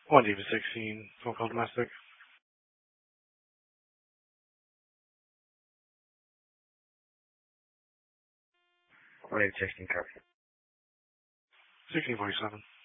1 David 16, phone call domestic. 1 David 16, copy. 1647.